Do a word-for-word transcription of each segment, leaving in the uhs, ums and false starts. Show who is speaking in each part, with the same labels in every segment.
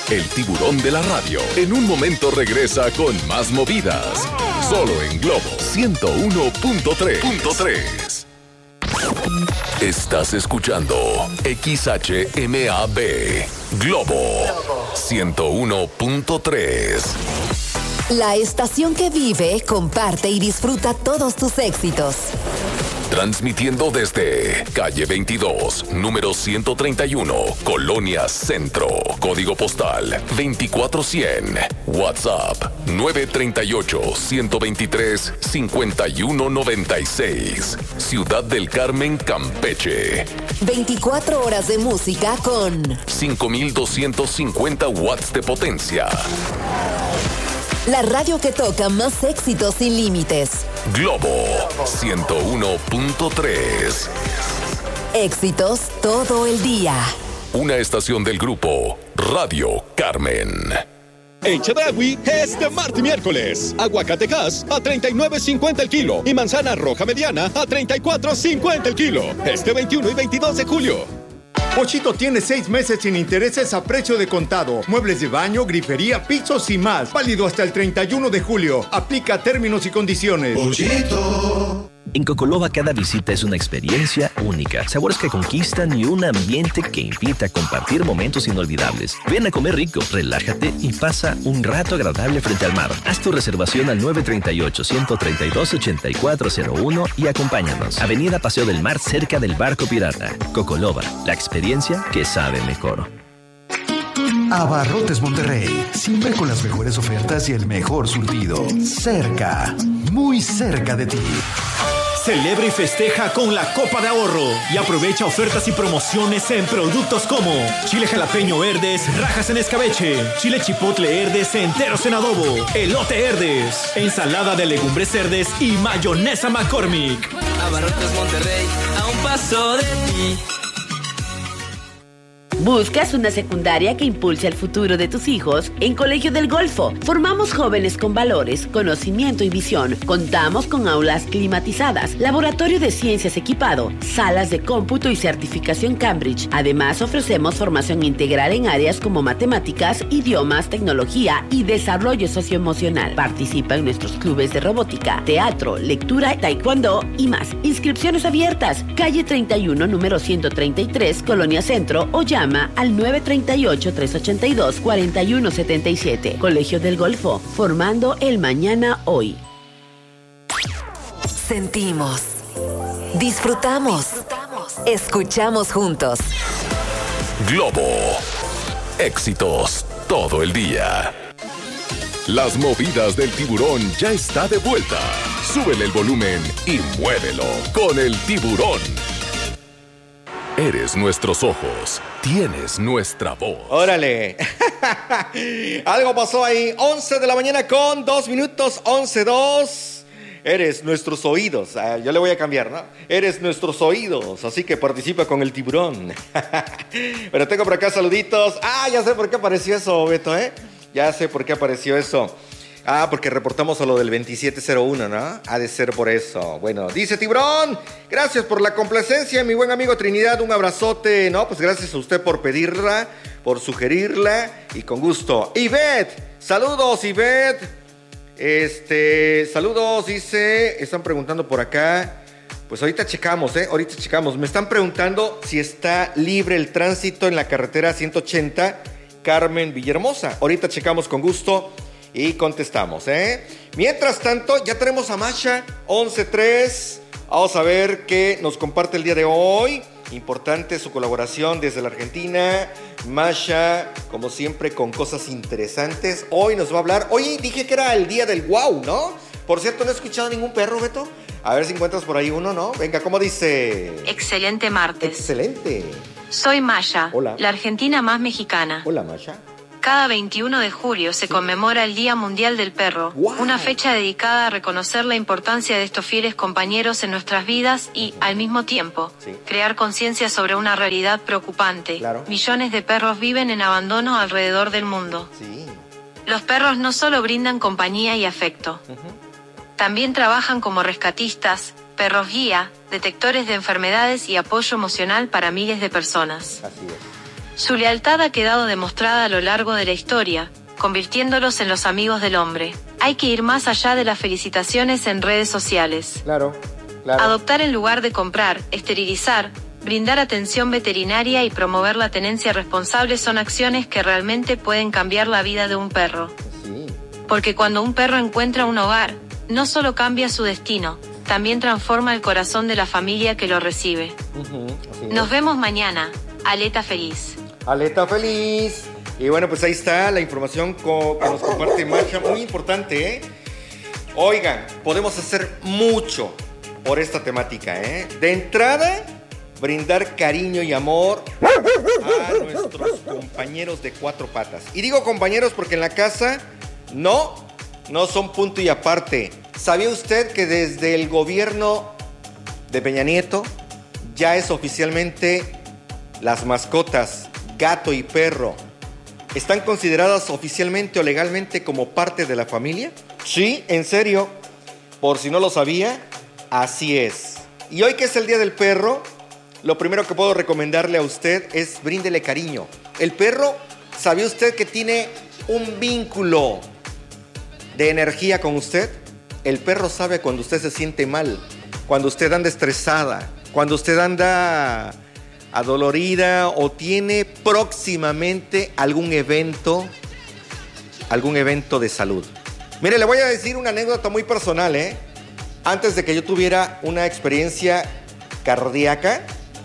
Speaker 1: el tiburón de la radio. En un momento regresa con más movidas. Solo en Globo ciento uno punto tres. Estás escuchando X H M A B Globo ciento uno punto tres.
Speaker 2: La estación que vive, comparte y disfruta todos tus éxitos.
Speaker 1: Transmitiendo desde calle veintidós, número ciento treinta y uno, Colonia Centro. Código postal veinticuatro cien. WhatsApp nueve tres ocho, uno dos tres, cinco uno nueve seis. Ciudad del Carmen, Campeche.
Speaker 2: veinticuatro horas de música con
Speaker 1: cinco mil doscientos cincuenta watts de potencia.
Speaker 2: La radio que toca más éxitos sin límites.
Speaker 1: Globo ciento uno punto tres.
Speaker 2: Éxitos todo el día.
Speaker 1: Una estación del grupo Radio Carmen.
Speaker 3: En Chedraui es de martes y miércoles. Aguacatejas a treinta y nueve cincuenta el kilo y manzana roja mediana a treinta y cuatro cincuenta el kilo. Este veintiuno y veintidós de julio.
Speaker 4: Pochito tiene seis meses sin intereses a precio de contado. Muebles de baño, grifería, pisos y más. Válido hasta el treinta y uno de julio. Aplica términos y condiciones.
Speaker 5: Pochito. En Cocoloba cada visita es una experiencia única. Sabores que conquistan y un ambiente que invita a compartir momentos inolvidables. Ven a comer rico, relájate y pasa un rato agradable frente al mar. Haz tu reservación al nueve tres ocho, uno tres dos, ocho cuatro cero uno y acompáñanos. Avenida Paseo del Mar, cerca del Barco Pirata. Cocoloba, la experiencia que sabe mejor.
Speaker 6: Abarrotes Monterrey, siempre con las mejores ofertas y el mejor surtido. Cerca, muy cerca de ti.
Speaker 7: Celebra y festeja con la Copa de Ahorro y aprovecha ofertas y promociones en productos como chile jalapeño Herdes, rajas en escabeche, chile chipotle Herdes enteros en adobo, elote Herdes, ensalada de legumbres Herdes y mayonesa McCormick.
Speaker 8: Abarrotes Monterrey, a un paso de ti.
Speaker 9: ¿Buscas una secundaria que impulse el futuro de tus hijos? En Colegio del Golfo formamos jóvenes con valores, conocimiento y visión. Contamos con aulas climatizadas, laboratorio de ciencias equipado, salas de cómputo y certificación Cambridge. Además, ofrecemos formación integral en áreas como matemáticas, idiomas, tecnología y desarrollo socioemocional. Participa en nuestros clubes de robótica, teatro, lectura, taekwondo y más. Inscripciones abiertas. Calle treinta y uno, número ciento treinta y tres, Colonia Centro, o llama al nueve tres ocho, tres ocho dos, cuatro uno siete siete. Colegio del Golfo, formando el mañana hoy.
Speaker 2: Sentimos, disfrutamos, escuchamos juntos.
Speaker 1: Globo, éxitos todo el día. Las movidas del tiburón ya está de vuelta. Súbele el volumen y muévelo con el tiburón. Eres nuestros ojos, tienes nuestra voz.
Speaker 10: ¡Órale! Algo pasó ahí. once de la mañana con dos minutos, once dos. Eres nuestros oídos. Ah, yo le voy a cambiar, ¿no? Eres nuestros oídos, así que participa con el tiburón. Pero tengo por acá saluditos. Ah, ya sé por qué apareció eso, Beto, ¿eh? Ya sé por qué apareció eso. Ah, porque reportamos a lo del veintisiete cero uno, ¿no? Ha de ser por eso. Bueno, dice Tiburón, gracias por la complacencia, mi buen amigo Trinidad, un abrazote. No, pues gracias a usted por pedirla, por sugerirla y con gusto. Ivette, saludos, Ivette. Este, saludos, dice, están preguntando por acá. Pues ahorita checamos, ¿eh? Ahorita checamos. Me están preguntando si está libre el tránsito en la carretera ciento ochenta, Carmen Villahermosa. Ahorita checamos con gusto. Y contestamos, ¿eh? Mientras tanto, ya tenemos a Masha, once tres. Vamos a ver qué nos comparte el día de hoy. Importante su colaboración desde la Argentina. Masha, como siempre, con cosas interesantes. Hoy nos va a hablar... Hoy dije que era el día del wow, ¿no? Por cierto, no he escuchado ningún perro, Beto. A ver si encuentras por ahí uno, ¿no? Venga, ¿cómo dice?
Speaker 11: Excelente martes.
Speaker 10: Excelente.
Speaker 11: Soy Masha,
Speaker 10: Hola.
Speaker 11: La argentina más mexicana.
Speaker 10: Hola, Masha.
Speaker 11: Cada veintiuno de julio se conmemora el Día Mundial del Perro,
Speaker 10: wow.
Speaker 11: Una fecha dedicada a reconocer la importancia de estos fieles compañeros en nuestras vidas y, al mismo tiempo,
Speaker 10: sí.
Speaker 11: crear conciencia sobre una realidad preocupante.
Speaker 10: Claro.
Speaker 11: Millones de perros viven en abandono alrededor del mundo.
Speaker 10: Sí.
Speaker 11: Los perros no solo brindan compañía y afecto, uh-huh. también trabajan como rescatistas, perros guía, detectores de enfermedades y apoyo emocional para miles de personas.
Speaker 10: Así es.
Speaker 11: Su lealtad ha quedado demostrada a lo largo de la historia, convirtiéndolos en los amigos del hombre. Hay que ir más allá de las felicitaciones en redes sociales.
Speaker 10: Claro, claro.
Speaker 11: Adoptar en lugar de comprar, esterilizar, brindar atención veterinaria y promover la tenencia responsable son acciones que realmente pueden cambiar la vida de un perro.
Speaker 10: Sí.
Speaker 11: Porque cuando un perro encuentra un hogar, no solo cambia su destino, también transforma el corazón de la familia que lo recibe.
Speaker 10: Uh-huh, así
Speaker 11: Nos
Speaker 10: es.
Speaker 11: vemos mañana. Aleta feliz.
Speaker 10: Aleta feliz. Y bueno, pues ahí está la información co- que nos comparte Masha, muy importante, ¿eh? Oigan, podemos hacer mucho por esta temática, ¿eh? De entrada, brindar cariño y amor a nuestros compañeros de cuatro patas. Y digo compañeros porque en la casa no, no son punto y aparte. ¿Sabía usted que desde el gobierno de Peña Nieto ya es oficialmente las mascotas, gato y perro, están consideradas oficialmente o legalmente como parte de la familia? Sí, en serio. Por si no lo sabía, así es. Y hoy que es el Día del Perro, lo primero que puedo recomendarle a usted es bríndele cariño. El perro, ¿sabía usted que tiene un vínculo de energía con usted? El perro sabe cuando usted se siente mal, cuando usted anda estresada, cuando usted anda adolorida o tiene próximamente algún evento, algún evento de salud. Mire, le voy a decir una anécdota muy personal, ¿eh? Antes de que yo tuviera una experiencia cardíaca,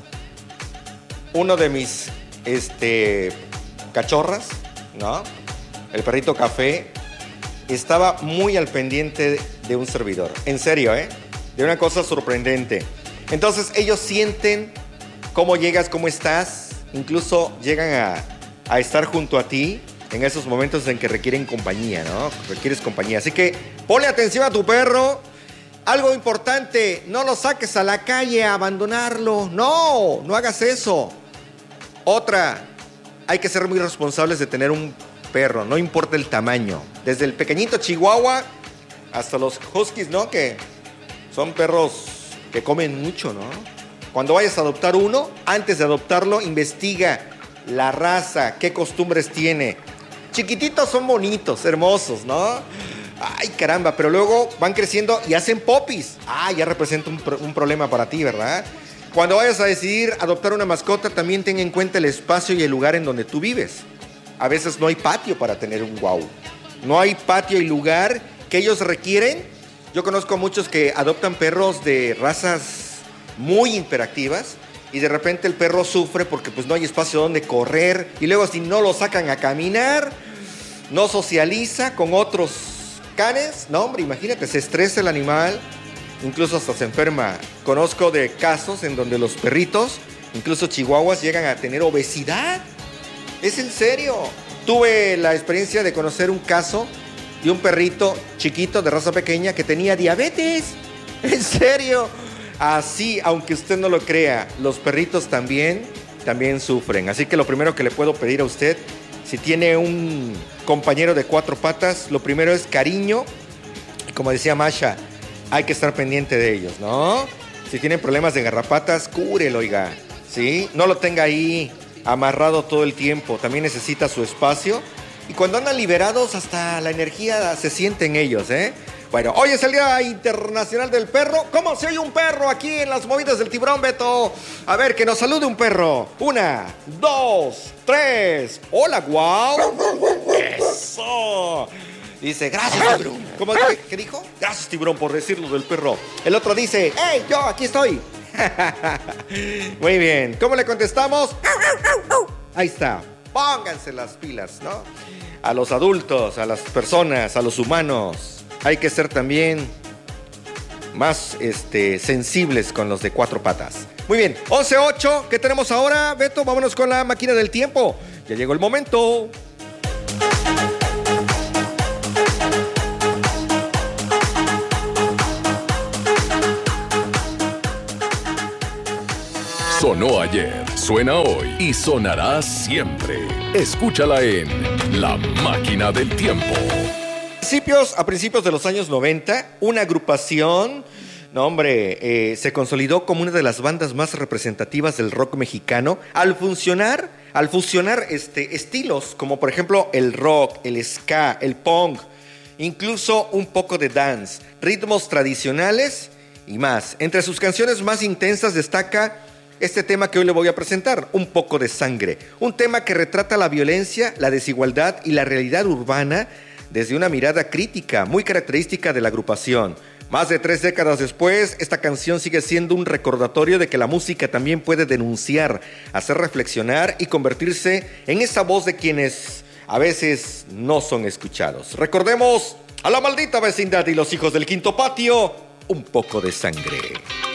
Speaker 10: uno de mis este, cachorras, ¿no? El perrito Café, estaba muy al pendiente de un servidor. En serio, ¿eh? De una cosa sorprendente. Entonces ellos sienten cómo llegas, cómo estás, incluso llegan a, a estar junto a ti en esos momentos en que requieren compañía, ¿no? Requieres compañía. Así que ponle atención a tu perro. Algo importante, no lo saques a la calle a abandonarlo. No, no hagas eso. Otra, hay que ser muy responsables de tener un perro, no importa el tamaño. Desde el pequeñito chihuahua hasta los huskies, ¿no? Que son perros que comen mucho, ¿no? Cuando vayas a adoptar uno, antes de adoptarlo, investiga la raza, qué costumbres tiene. Chiquititos son bonitos, hermosos, ¿no? Ay, caramba, pero luego van creciendo y hacen popis. Ah, ya representa un, pro- un problema para ti, ¿verdad? Cuando vayas a decidir adoptar una mascota, también ten en cuenta el espacio y el lugar en donde tú vives. A veces no hay patio para tener un guau. No hay patio y lugar que ellos requieren. Yo conozco a muchos que adoptan perros de razas muy hiperactivas y de repente el perro sufre porque pues no hay espacio donde correr y luego si no lo sacan a caminar, no socializa con otros canes. No, hombre, imagínate, se estresa el animal, incluso hasta se enferma. Conozco de casos en donde los perritos, incluso chihuahuas, llegan a tener obesidad. Es en serio. Tuve la experiencia de conocer un caso de un perrito chiquito de raza pequeña que tenía diabetes. En serio. Así, aunque usted no lo crea, los perritos también, también sufren. Así que lo primero que le puedo pedir a usted, si tiene un compañero de cuatro patas, lo primero es cariño. Y como decía Masha, hay que estar pendiente de ellos, ¿no? Si tienen problemas de garrapatas, cúrelo, oiga, ¿sí? No lo tenga ahí amarrado todo el tiempo. También necesita su espacio. Y cuando andan liberados, hasta la energía se siente en ellos, ¿eh? Bueno, hoy es el Día Internacional del Perro. ¿Cómo se oye un perro aquí en las movidas del tiburón, Beto? A ver, que nos salude un perro. Una, dos, tres. Hola, guau. Eso. Dice, gracias, tiburón. ¿Cómo, qué, qué dijo? Gracias, tiburón, por decirlo del perro. El otro dice, hey, yo, aquí estoy. Muy bien. ¿Cómo le contestamos? Ahí está. Pónganse las pilas, ¿no? A los adultos, a las personas, a los humanos. Hay que ser también más este, sensibles con los de cuatro patas. Muy bien, once ocho, ¿qué tenemos ahora, Beto? Vámonos con la máquina del tiempo. Ya llegó el momento.
Speaker 1: Sonó ayer, suena hoy y sonará siempre. Escúchala en La Máquina del Tiempo.
Speaker 10: Principios, a principios de los años noventa, una agrupación, no hombre, eh, se consolidó como una de las bandas más representativas del rock mexicano al funcionar al fusionar este, estilos como por ejemplo el rock, el ska, el punk, incluso un poco de dance, ritmos tradicionales y más. Entre sus canciones más intensas destaca este tema que hoy le voy a presentar, Un poco de sangre, un tema que retrata la violencia, la desigualdad y la realidad urbana desde una mirada crítica muy característica de la agrupación. Más de tres décadas después, esta canción sigue siendo un recordatorio de que la música también puede denunciar, hacer reflexionar y convertirse en esa voz de quienes a veces no son escuchados. Recordemos a La Maldita Vecindad y Los Hijos del Quinto Patio, Un poco de sangre.